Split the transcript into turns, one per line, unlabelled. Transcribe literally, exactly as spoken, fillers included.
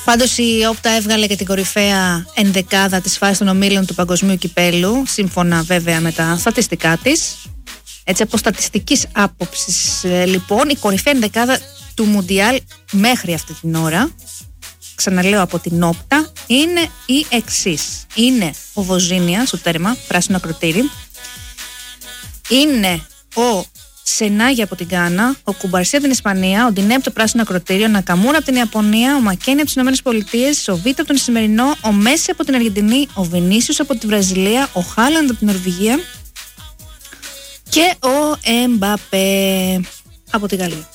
Πάντως η Όπτα έβγαλε και την κορυφαία ενδεκάδα της φάσης των ομίλων του Παγκοσμίου Κυπέλου, σύμφωνα βέβαια με τα στατιστικά της. Έτσι, από στατιστικής άποψης, λοιπόν, η κορυφαία ενδεκάδα του Μουντιάλ μέχρι αυτή την ώρα, ξαναλέω από την Όπτα, είναι η εξής. Είναι ο Βοζίνια στο τέρμα, πράσινο ακροτήρι. Είναι ο Σενάγια από την Γκάνα, ο Κουμπαρσία από την Ισπανία, ο Ντινέ από το πράσινο ακροτήριο, ο Νακαμούρα από την Ιαπωνία, ο Μακένι από τις Ηνωμένες Πολιτείες, ο Βίτα από τον Ισημερινό, ο Μέση από την Αργεντινή, ο Βινίσιος από τη Βραζιλία, ο Χάλαντ από την Νορβηγία και ο Εμπαπέ από τη Γαλλία.